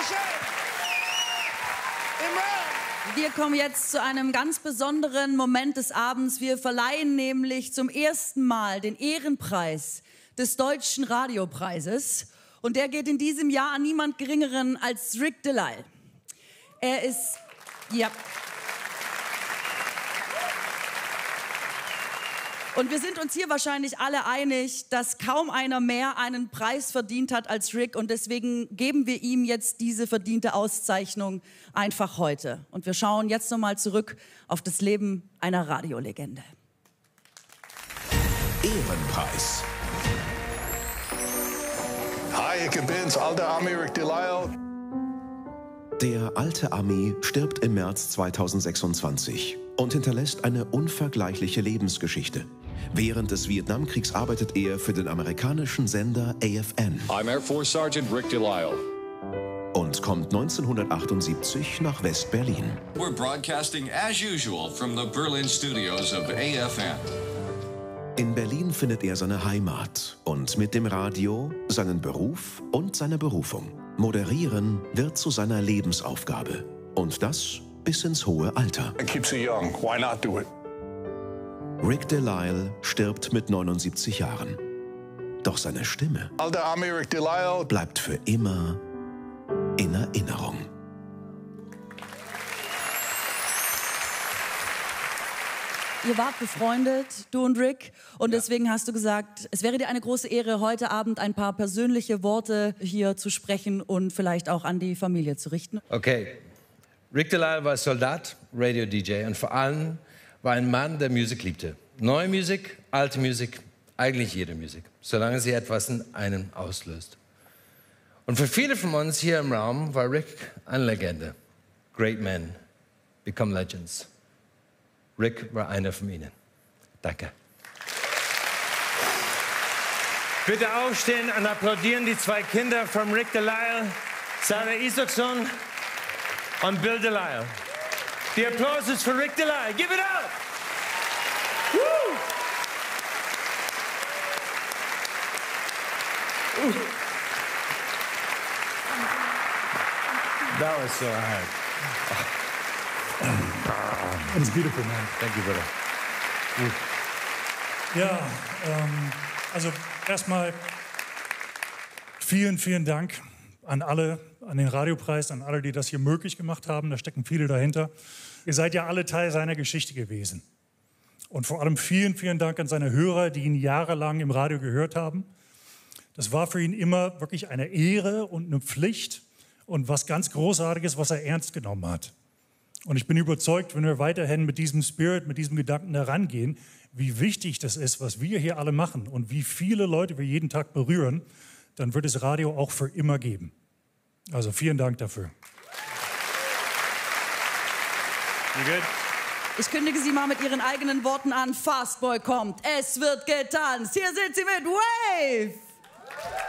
Wir kommen jetzt zu einem ganz besonderen Moment des Abends. Wir verleihen nämlich zum ersten Mal den Ehrenpreis des Deutschen Radiopreises. Und der geht in diesem Jahr an niemand Geringeren als Rick Delisle. Er ist... Ja. Und wir sind uns hier wahrscheinlich alle einig, dass kaum einer mehr einen Preis verdient hat als Rick. Und deswegen geben wir ihm jetzt diese verdiente Auszeichnung einfach heute. Und wir schauen jetzt nochmal zurück auf das Leben einer Radiolegende. Ehrenpreis. Hi, ich bin's, alter Ami Rick Delisle. Der alte Ami stirbt im März 2026 und hinterlässt eine unvergleichliche Lebensgeschichte. Während des Vietnamkriegs arbeitet er für den amerikanischen Sender AFN. I'm Air Force Sergeant Rick Delisle. Und kommt 1978 nach West-Berlin. We're broadcasting as usual from the Berlin studios of AFN. In Berlin findet er seine Heimat und mit dem Radio seinen Beruf und seine Berufung. Moderieren wird zu seiner Lebensaufgabe. Und das bis ins hohe Alter. It keeps you young. Why not do it? Rick Delisle stirbt mit 79 Jahren. Doch seine Stimme Alter Ami Rick Delisle bleibt für immer in Erinnerung. Ihr wart befreundet, du und Rick, und deswegen hast du gesagt, es wäre dir eine große Ehre, heute Abend ein paar persönliche Worte hier zu sprechen und vielleicht auch an die Familie zu richten. Okay, Rick Delisle war Soldat, Radio-DJ und vor allem war ein Mann, der Musik liebte. Neue Musik, alte Musik, eigentlich jede Musik, solange sie etwas in einem auslöst. Und für viele von uns hier im Raum war Rick eine Legende. Great men become legends. Rick war einer von ihnen. Danke. Bitte aufstehen und applaudieren die zwei Kinder von Rick Delisle, Sarah Isaacson und Bill Delisle. Der Applaus ist für Rick Delisle. Give it up! Woo! That was so hard. That was beautiful, man. Thank you, brother. Ja, also erstmal vielen, vielen Dank an alle, an den Radiopreis, an alle, die das hier möglich gemacht haben. Da stecken viele dahinter. Ihr seid ja alle Teil seiner Geschichte gewesen. Und vor allem vielen, vielen Dank an seine Hörer, die ihn jahrelang im Radio gehört haben. Das war für ihn immer wirklich eine Ehre und eine Pflicht und was ganz Großartiges, was er ernst genommen hat. Und ich bin überzeugt, wenn wir weiterhin mit diesem Spirit, mit diesem Gedanken herangehen, wie wichtig das ist, was wir hier alle machen und wie viele Leute wir jeden Tag berühren, dann wird es Radio auch für immer geben. Also vielen Dank dafür. Ich kündige sie mal mit ihren eigenen Worten an. Fastboy kommt, es wird getanzt. Hier sind sie mit Wave.